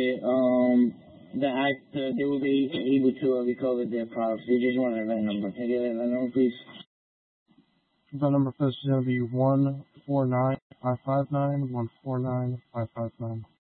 they will be able to recover their products. They just want a VIN number. Can I get that VIN number, please? The number for this is going to be 149-559, 149-559.